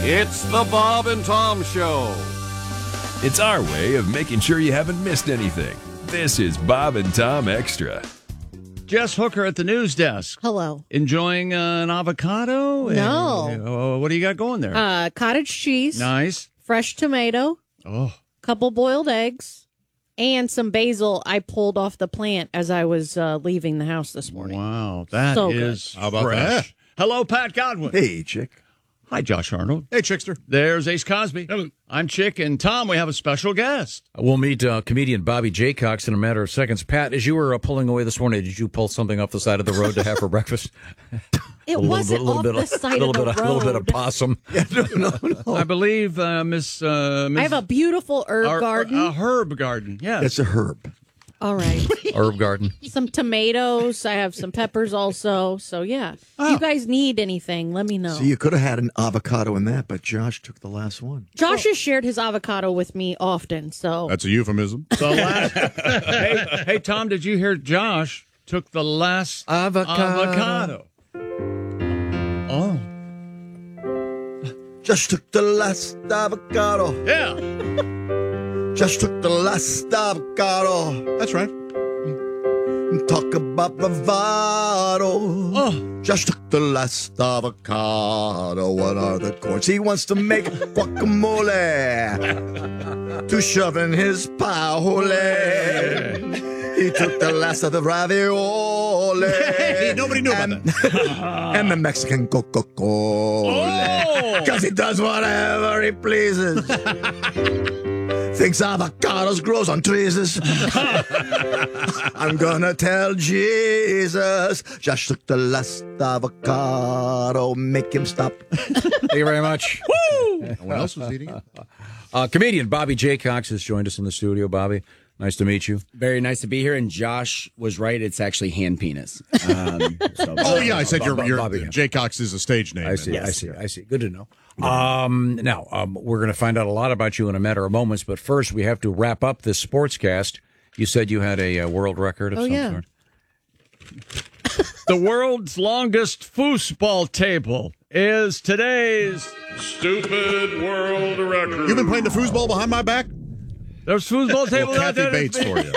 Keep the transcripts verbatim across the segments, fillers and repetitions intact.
It's the Bob and Tom Show. It's our way of making sure you haven't missed anything. This is Bob and Tom Extra. Jess Hooker at the news desk. Hello. Enjoying uh, an avocado? No. And, uh, what do you got going there? Uh, cottage cheese. Nice. Fresh tomato. Oh. Couple boiled eggs. And some basil I pulled off the plant as I was uh, leaving the house this morning. Wow. That So is How about fresh. that? Hello, Pat Godwin. Hey, Chick. Hi, Josh Arnold. Hey, Chickster. There's Ace Cosby. Hello. I'm Chick, and Tom, we have a special guest. We'll meet uh, comedian Bobby Jaycox in a matter of seconds. Pat, as you were uh, pulling away this morning, did you pull something off the side of the road to have for breakfast? It a little wasn't bit, little off bit, the of, side little of the bit, road. A little bit of possum. no, no. I believe uh, Miss... Uh, Miss I have a beautiful herb our- garden. A herb garden, yes. It's a herb. All right. Herb garden. Some tomatoes. I have some peppers also. So, yeah. If you guys need anything, let me know. See, you could have had an avocado in that, but Josh took the last one. Josh has shared his avocado with me often, so. That's a euphemism. The last, hey, hey, Tom, did you hear Josh took the last Avocado. avocado? Oh. Just took the last avocado. Yeah. Just took the last avocado. That's right. Talk about bravado. Oh. Just took the last avocado. What are the chords? He wants to make guacamole to shove in his pie hole. He took the last of the ravioli. Hey, nobody knew about and, that. And the Mexican Coca-Cola. Oh. Because he does whatever he pleases. Thinks avocados grows on trees. I'm gonna tell Jesus. Josh took the last avocado. Make him stop. Thank you very much. Woo! No one else was eating it. Uh, comedian Bobby Jaycox has joined us in the studio. Bobby, nice to meet you. Very nice to be here. And Josh was right. It's actually hand penis. Um, so, Oh, yeah, I said your, Bob- your Bobby. Jay Cox is a stage name. I see, Yes. I see, I see. Good to know. Um, now, um, we're going to find out a lot about you in a matter of moments, but first we have to wrap up this sportscast. You said you had a, uh world record of Oh, some yeah. sort. The world's longest foosball table is today's stupid world record. You've been playing the foosball behind my back? There's foosball table Well, out Kathy there. Bates for you.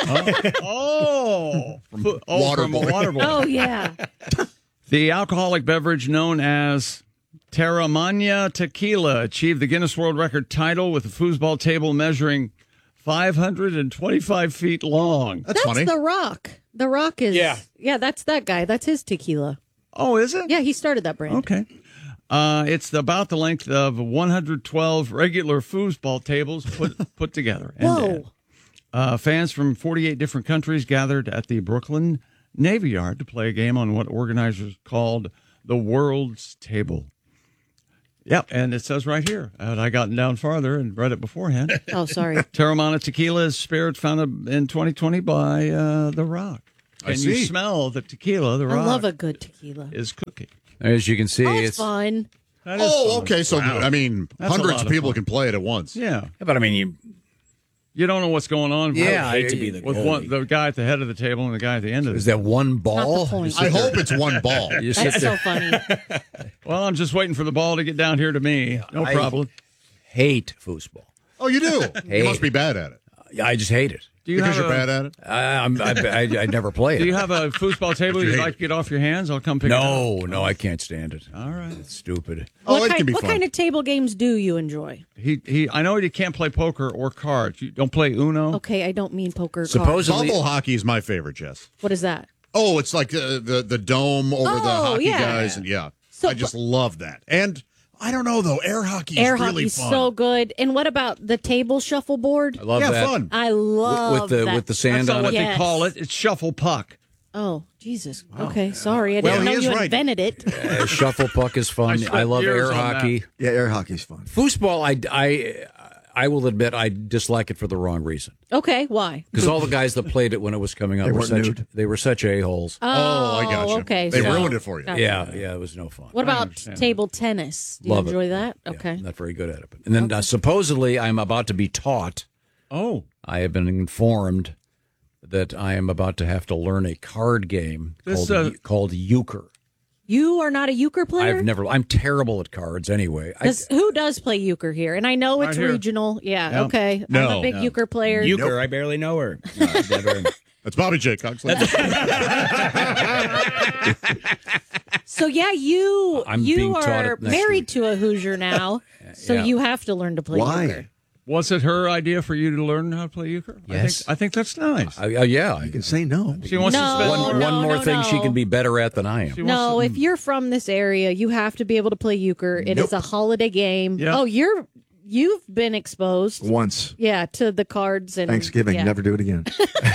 Oh, from, oh, from Waterboy. Waterboy. Oh, yeah. The alcoholic beverage known as Terramana Tequila achieved the Guinness World Record title with a foosball table measuring five hundred twenty-five feet long. That's, That's funny. The Rock. The Rock is. Yeah. Yeah, that's that guy. That's his tequila. Oh, is it? Yeah, he started that brand. Okay. Uh, it's about the length of one hundred twelve regular foosball tables put put together. And, Whoa. Uh, fans from forty-eight different countries gathered at the Brooklyn Navy Yard to play a game on what organizers called the World's Table. Yep, and it says right here, and I got down farther and read it beforehand. Oh, sorry. Terramana Tequila is spirit founded in twenty twenty by uh, The Rock. I And you see. smell the tequila, The I Rock love a good tequila. is cooking. As you can see, Oh, it's, it's. fun. That is Oh, fun. okay. So, I mean, That's a hundreds lot of of people fun. can play it at once. Yeah. But I mean, you. You don't know what's going on. Yeah, I would hate to be the with goalie. one, the guy at the head of the table and the guy at the end of Is it. that one Not ball? the point. I hope it's one ball. You sit That's there. so funny. Well, I'm just waiting for the ball to get down here to me. No I- problem. Hate foosball. Oh, you do? Hey. You must be bad at it. I just hate it. Do you Because have you're a, bad at it? I, I'm, I, I, I never play it. Do you have a foosball table you you'd hate like to get off your hands? I'll come pick it up. no, no, I can't stand it. All right. It's stupid. Oh, what it kind, can be what fun. kind of table games do you enjoy? He he. I know you can't play poker or cards. You don't play Uno. Okay, I don't mean poker. Cards. Supposedly, Bubble hockey is my favorite, Jess. What is that? Oh, it's like uh, the the dome over the Oh, hockey yeah. guys, and yeah, So- I just love that. And I don't know though, air hockey is Air really hockey's fun. so good. And what about the table shuffleboard? I love yeah, that. fun. I love with the that. with the sand That's not on what it. they Yes. call it. It's shuffle puck. Oh, Jesus. Okay, sorry. I Well, didn't he know is you right. invented it. Uh, shuffle puck is I fun. spent I, love years air on hockey. Yeah, air hockey's fun. Foosball, I, I, I will admit I dislike it for the wrong reason. Okay, why? Because all the guys that played it when it was coming out They were weren't such nude. they were such a holes. Oh, I got you. okay. They so- ruined it for you. Gotcha. yeah, yeah, it was no fun. What about understand. table tennis? Do you Love it. enjoy that? Yeah, Okay. not very good at it. And then uh, supposedly I'm about to be taught. Oh, I have been informed that I am about to have to learn a card game This, called uh, called euchre. You are not a euchre player? I've never. I'm terrible at cards anyway. I, Does, who does play euchre here? And I know it's Right here. regional. Yeah, Yep. okay. I'm No, a big no. euchre player. Euchre, I barely know her. No, I've never- That's Bobby J. Coxley. So yeah, you I'm you being taught are it next married week. to a Hoosier now, so Yeah. you have to learn to play Why? euchre. Was it her idea for you to learn how to play euchre? Yes. I think, I think that's nice. I, uh, yeah. I- You can say no. She wants No. to spend one no, one more no, thing she no. can be better at than I am. She wants No, to- if you're from this area, you have to be able to play euchre. It is a holiday game. Yeah. Oh, you're you've been exposed. Once. Yeah, to the cards and Thanksgiving, yeah. never do it again.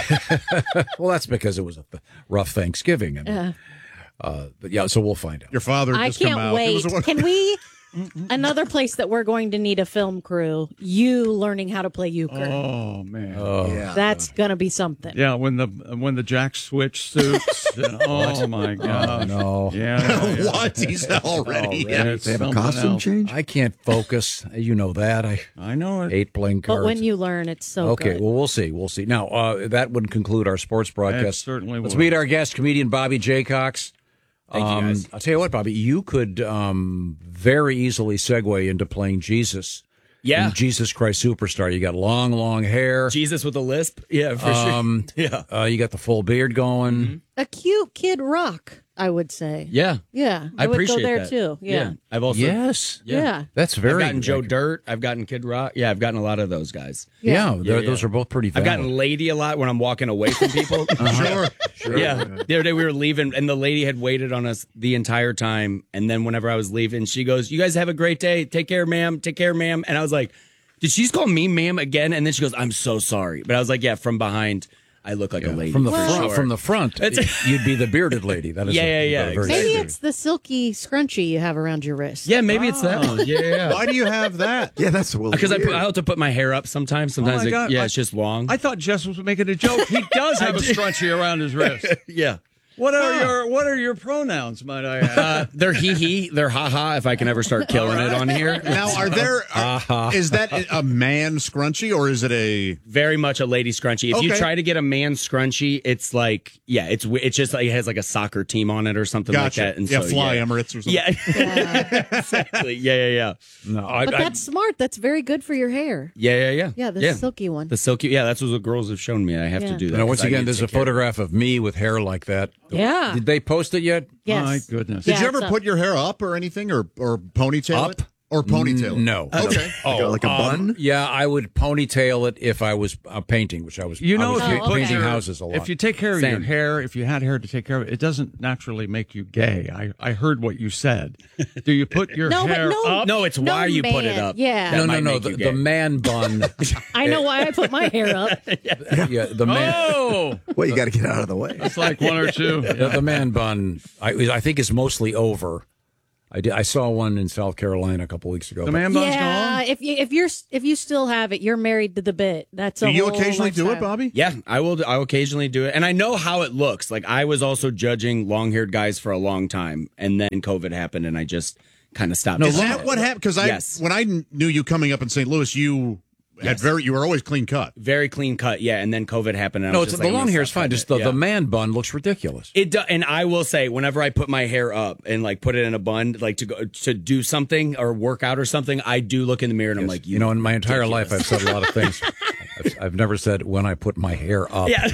Well, that's because it was a th- rough Thanksgiving. I mean, Uh, uh, but yeah, so we'll find out. Your father I just come can't out. It wait. was one- Can we? Another place that we're going to need a film crew. You learning how to play euchre. Oh man. Yeah. That's gonna be something. Yeah, when the when the Jack Switch suits. and- oh my god. No, Yeah. yeah, yeah. What? He's already. Yeah, it's They have a something costume else. change? I can't focus. You know that. I I know it. hate playing cards. But when you learn, it's so Okay, good. well, we'll see. We'll see. Now, uh, that would conclude our sports broadcast. It certainly Let's would. meet our guest, comedian Bobby Jaycox. Thank you, Um, guys. I'll tell you what, Bobby, you could um, very easily segue into playing Jesus. Yeah. in Jesus Christ Superstar. You got long, long hair. Jesus with a lisp. Yeah, for Um, sure. Yeah. Uh, you got the full beard going. A cute Kid Rock, I would say. Yeah. Yeah, I would appreciate go there that. too. Yeah. I've also Yes. Yeah. Yeah. That's very. I've gotten Joe like- Dirt. I've gotten Kid Rock. Yeah, I've gotten a lot of those guys. Yeah, Yeah. they're- Yeah, those yeah. are both pretty I've valid. gotten Lady a lot when I'm walking away from people. Sure. Sure. Yeah. The other day we were leaving and the lady had waited on us the entire time. And then whenever I was leaving, she goes, "You guys have a great day. Take care, ma'am. Take care, ma'am." And I was like, did she just call me ma'am again? And then she goes, "I'm so sorry." But I was like, yeah, from behind, I look like a lady. From the for front, sure. from the front, That's- you'd be the bearded lady. That is Yeah, a, yeah, yeah, a very Maybe good- it's the silky scrunchie you have around your wrist. Yeah, maybe it's that one. Yeah, yeah. Why do you have that? Yeah, that's a little Because I, weird. put, I have to put my hair up sometimes. Sometimes, my it- God. yeah, I- it's just long. I thought Jess was making a joke. He does have a scrunchie around his wrist. yeah. What are your What are your pronouns, might I ask? Uh, they're he he, they're ha ha. If I can ever start killing it on here, Now, are there? Are, is that a man scrunchie or is it a? very much a lady scrunchie. If you Okay. try to get a man scrunchie, it's like yeah, it's w- it's just like it has like a soccer team on it or something Gotcha. like that. And yeah, so, Fly yeah. Emirates or something. Yeah, exactly. Yeah, yeah, yeah. No, I, But I- that's smart. That's very good for your hair. Yeah, yeah, yeah. Yeah, the silky one. The silky. Yeah, that's what the girls have shown me. I have Yeah. to do that. now, once 'cause I again, need to there's a take care of it. photograph of me with hair like that. Yeah. Did they post it yet? Yes. My goodness. Did Yeah, you ever it's a- put your hair up or anything, or or ponytail Up? it? Or ponytail? it? No. Okay. Oh, Like a bun? Yeah, I would ponytail it if I was uh, painting, which I was. You I know, was if you pa- okay. painting your- houses a lot. If you take care of your Same. hair, if you had hair to take care of it, it doesn't naturally make you gay. I, I heard what you said. Do you put your No, but hair no- up? No, it's No why you put it man. up. Yeah. That no, no, might no. make The, you the gay. man bun. I know why I put my hair up. yeah, the man. Oh, Well, you got to get out of the way. it's like one or two. The, the man bun, I, I think, is mostly over. I did, I saw one in South Carolina a couple weeks ago. The but- man bun's Yeah, gone. if you if you're if you still have it, you're married to the bit. That's a Do you whole occasionally do it, lifestyle. Bobby? Yeah, I will. I will occasionally do it, and I know how it looks. Like I was also judging long-haired guys for a long time, and then COVID happened, and I just kind of stopped. Is doing that it. what happened? Because I, Yes. when I kn- knew you coming up in Saint Louis, you had Yes. very, you were always clean cut. Very clean cut, yeah. And then COVID happened. And I no, was it's, just the like, I'm long gonna hair is stop fine. cutting Just the, it. the Yeah. man bun looks ridiculous. It do, and I will say, whenever I put my hair up and like put it in a bun, like to go to do something or work out or something, I do look in the mirror and I'm like, You know, in my entire life, I've ridiculous. said a lot of things. I've, I've never said when I put my hair up. yeah,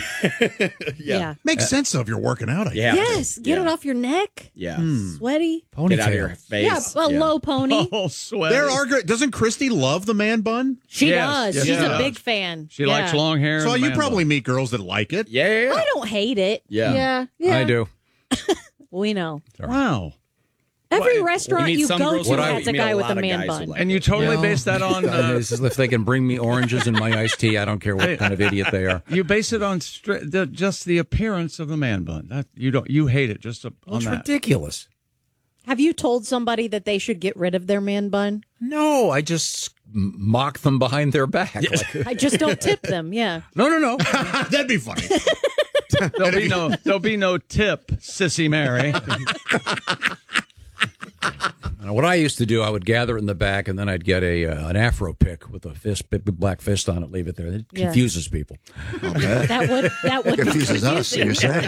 Yeah. Makes sense though if you're working out. I guess. yeah, Yes. Get yeah. it off your neck. Yeah, Sweaty. get out of your Ponytail. face. Yeah, a low pony. Oh, sweaty. There are great. Doesn't Christy love the man bun? She Yes, does. yes, She's she a does. big fan. She Yeah. likes long hair. So and you man probably bun. meet girls that like it. Yeah, yeah, yeah. I don't hate it. Yeah. Yeah. Yeah. I do. We know. Wow. Every Well, restaurant you meet you some go girls to who like has it. a You meet guy a with a lot of man guys who bun. like And you totally base that on. Uh, Uh, this is if they can bring me oranges in my iced tea, I don't care what kind of idiot they are. you base it on stri- the, just the appearance of the man bun. That you don't. You hate it just on It's that. ridiculous. Have you told somebody that they should get rid of their man bun? No, I just m- mock them behind their back. Like, I just don't tip them. Yeah. no, no, no. That'd be funny. There'll be no. There'll be no tip, Sissy Mary. And what I used to do, I would gather it in the back, and then I'd get a uh, an Afro pick with a fist, big black fist on it, leave it there. It Yeah. confuses people. That would that would be Confuses us, confusing. you're saying.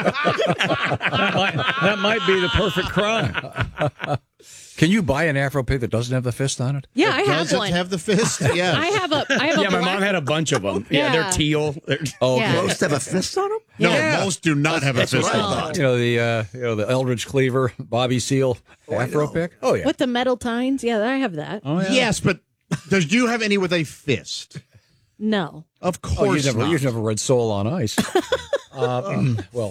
That might, that might be the perfect crime. Can you buy an Afro pick that doesn't have the fist on it? Yeah, I have Does it one. have the fist? Yeah. I have a. I have a. Yeah, my black- mom had a bunch of them. Yeah, Yeah. they're teal. They're- Oh, Yeah. Most have a fist on them? no, Yeah. most do not have a That's fist what I on them. thought. you know the uh, you know the Eldridge Cleaver, Bobby Seale Afro know. pick. Oh yeah. With the metal tines, yeah, I have that. Oh, yeah. Yes, but does you have any with a fist? No, Of Oh, course you've never, not. you've never read Soul on Ice. uh, well,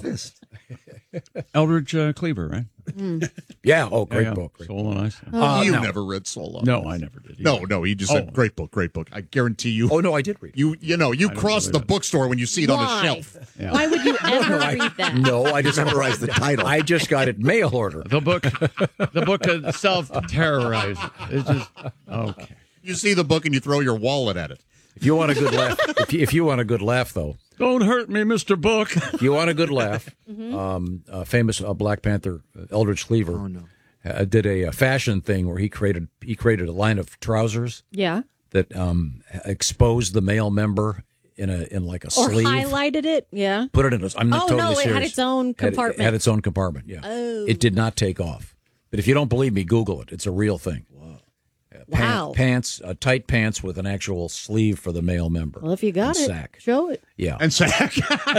Eldridge uh, Cleaver, right? yeah. Oh, great Yeah, yeah. book. Great Soul and Ice. Uh, you no. never read Solo. No, I never did. No, no, he just Oh. said, great book, great book. I guarantee you. Oh no, I did read. it. You you know, you cross the believe it. bookstore when you see it on the Why? shelf. Why would you ever read that? No, I just Memorize the title. I just got it mail order. The book, the book itself terrorized. It's just okay. You see the book and you throw your wallet at it. If you want a good laugh, if you, if you want a good laugh, though, Don't hurt me, Mister Book. if you want a good laugh, um, uh, famous uh, Black Panther uh, Eldridge Cleaver Oh, no. uh, did a, uh fashion thing where he created he created a line of trousers Yeah, that um, exposed the male member in a in like a or sleeve. highlighted it. Yeah. Put it in a. I'm not Oh, totally no, it had serious. its own Had- compartment. Had, its own compartment. Yeah. Oh. It did not take off. But if you don't believe me, Google it. It's a real thing. Wow. Pants, uh, tight pants with an actual sleeve for the male member. Well, if you got And it, sack. show it. Yeah, And sack.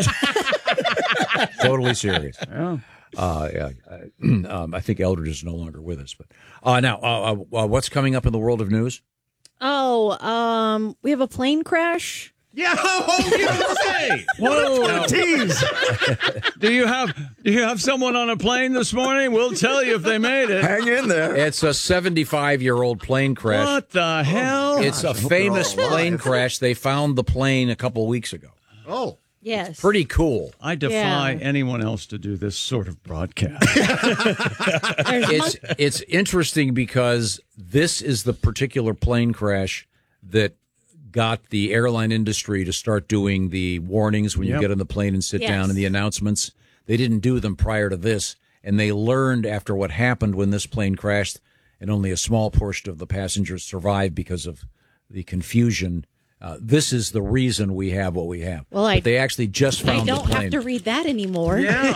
totally serious. Yeah. Uh, yeah, uh, um, I think Eldridge is no longer with us. But uh, now, uh, uh, what's coming up in the world of news? Oh, um, we have a plane crash. Yeah, oh, you don't say. Whoa! Tease. Do you have do you have someone on a plane this morning? We'll tell you if they made it. Hang in there. It's a seventy-five-year-old plane crash. What the hell? It's a I hope they're famous all alive. plane crash. They found the plane a couple weeks ago. Oh. Yes. Pretty cool. I defy Yeah. anyone else to do this sort of broadcast. There's It's it's interesting because this is the particular plane crash that got the airline industry to start doing the warnings when you Yep. get on the plane and sit Yes. down and the announcements. They didn't do them prior to this, and they learned after what happened when this plane crashed, and only a small portion of the passengers survived because of the confusion. Uh, this is the reason we have what we have. Well, I- but they actually just found I don't the plane. have to read that anymore. Yeah.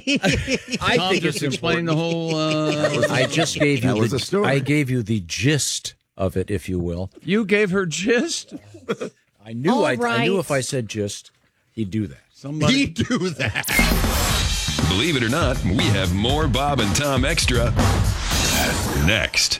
I Tom think just it's explained the whole. Uh, I just gave you That was the, the story. I gave you the gist of it, if you will. you gave her gist. I knew All I, I knew right. if I said gist, he'd do that. Somebody. He do that. Believe it or not, we have more Bob and Tom Extra next.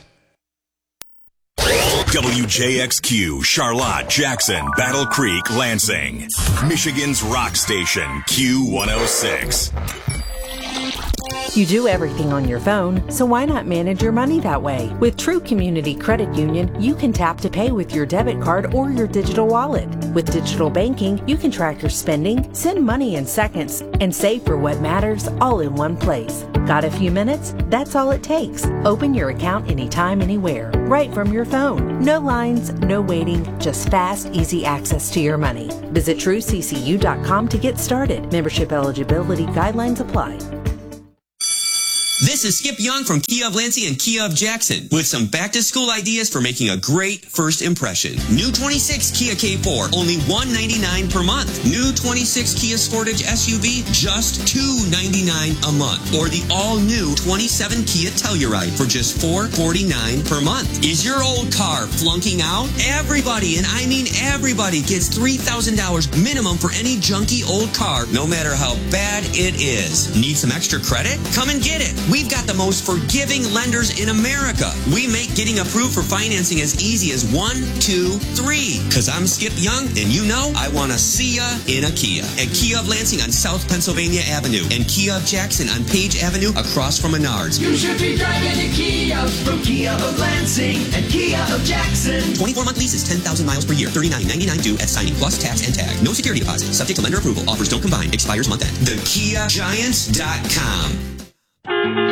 W J X Q, Charlotte, Jackson, Battle Creek, Lansing. Michigan's rock station, Q one oh six. You do everything on your phone, so why not manage your money that way? With True Community Credit Union, you can tap to pay with your debit card or your digital wallet. With digital banking, you can track your spending, send money in seconds, and save for what matters all in one place. Got a few minutes? That's all it takes. Open your account anytime, anywhere, right from your phone. No lines, no waiting, just fast, easy access to your money. Visit true c c u dot com to get started. Membership eligibility guidelines apply. This is Skip Young from Kia of Lansing and Kia of Jackson with some back-to-school ideas for making a great first impression. New twenty-six Kia K four, only one hundred ninety-nine dollars per month. New twenty-six Kia Sportage S U V, just two hundred ninety-nine dollars a month. Or the all-new twenty-seven Kia Telluride for just four hundred forty-nine dollars per month. Is your old car flunking out? Everybody, and I mean everybody, gets three thousand dollars minimum for any junky old car, no matter how bad it is. Need some extra credit? Come and get it. We've got the most forgiving lenders in America. We make getting approved for financing as easy as one, two, three. Cause I'm Skip Young, and you know I want to see ya in a Kia. At Kia of Lansing on South Pennsylvania Avenue and Kia of Jackson on Page Avenue across from Menards. You should be driving a Kia from Kia of Lansing and Kia of Jackson. twenty-four month leases, ten thousand miles per year, thirty-nine ninety-nine due at signing plus tax and tag. No security deposit. Subject to lender approval. Offers don't combine. Expires month end. The Kia Giants dot com.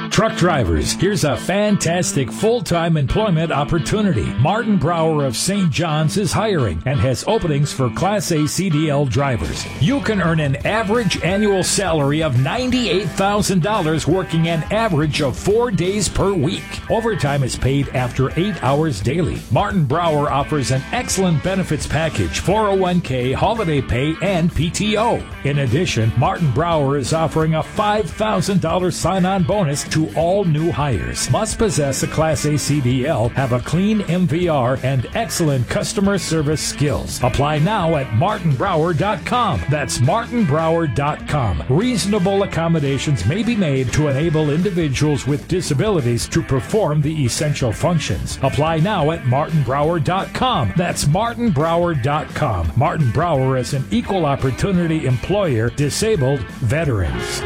Truck drivers, here's a fantastic full-time employment opportunity. Martin Brower of Saint John's is hiring and has openings for Class A C D L drivers. You can earn an average annual salary of ninety-eight thousand dollars working an average of four days per week. Overtime is paid after eight hours daily. Martin Brower offers an excellent benefits package, four oh one k, holiday pay, and P T O. In addition, Martin Brower is offering a five thousand dollars sign-on bonus to all new hires. Must possess a Class A C D L, have a clean M V R, and excellent customer service skills. Apply now at martin brower dot com. That's martin brower dot com. Reasonable accommodations may be made to enable individuals with disabilities to perform the essential functions. Apply now at martin brower dot com. That's martin brower dot com. Martin Brower is an equal opportunity employer, disabled veterans.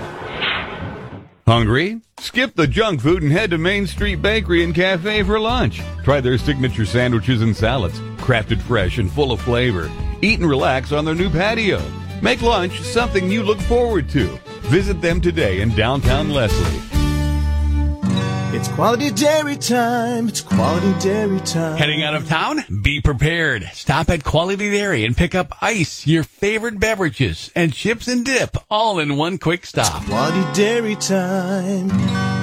Hungry? Skip the junk food and head to Main Street Bakery and Cafe for lunch. Try their signature sandwiches and salads, crafted fresh and full of flavor. Eat and relax on their new patio. Make lunch something you look forward to. Visit them today in downtown Leslie. It's quality dairy time. It's quality dairy time. Heading out of town? Be prepared. Stop at Quality Dairy and pick up ice, your favorite beverages, and chips and dip, all in one quick stop. It's quality dairy time.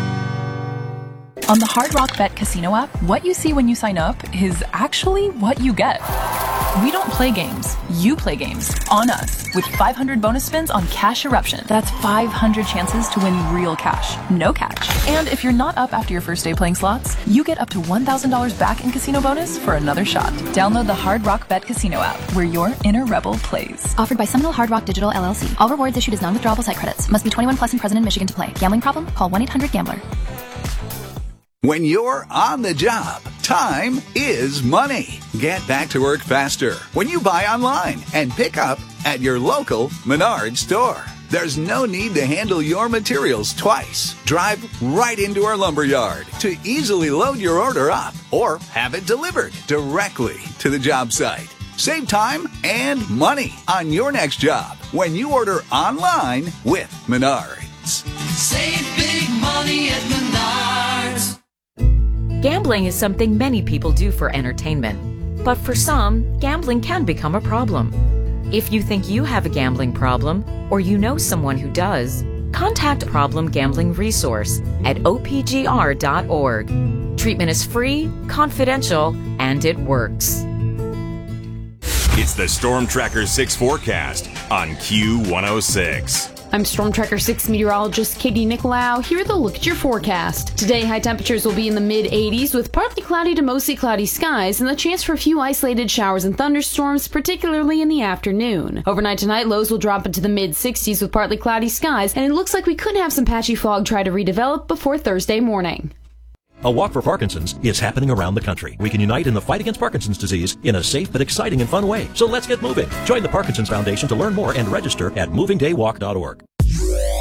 On the Hard Rock Bet Casino app, what you see when you sign up is actually what you get. We don't play games. You play games. On us. With five hundred bonus spins on Cash Eruption. That's five hundred chances to win real cash. No catch. And if you're not up after your first day playing slots, you get up to one thousand dollars back in casino bonus for another shot. Download the Hard Rock Bet Casino app, where your inner rebel plays. Offered by Seminole Hard Rock Digital L L C. All rewards issued as non-withdrawable site credits. Must be twenty-one plus and present in Michigan to play. Gambling problem? Call one eight hundred gambler. When you're on the job, time is money. Get back to work faster when you buy online and pick up at your local Menards store. There's no need to handle your materials twice. Drive right into our lumber yard to easily load your order up or have it delivered directly to the job site. Save time and money on your next job when you order online with Menards. Save big money at Menards. Gambling is something many people do for entertainment. But for some, gambling can become a problem. If you think you have a gambling problem, or you know someone who does, contact Problem Gambling Resource at o p g r dot org. Treatment is free, confidential, and it works. It's the Storm Tracker six forecast on Q one oh six. I'm Storm Tracker six meteorologist Katie Nicolau. Here with a look at your forecast. Today, high temperatures will be in the mid eighties with partly cloudy to mostly cloudy skies and the chance for a few isolated showers and thunderstorms, particularly in the afternoon. Overnight tonight, lows will drop into the mid sixties with partly cloudy skies, and it looks like we could have some patchy fog try to redevelop before Thursday morning. A Walk for Parkinson's is happening around the country. We can unite in the fight against Parkinson's disease in a safe but exciting and fun way. So let's get moving. Join the Parkinson's Foundation to learn more and register at moving day walk dot org.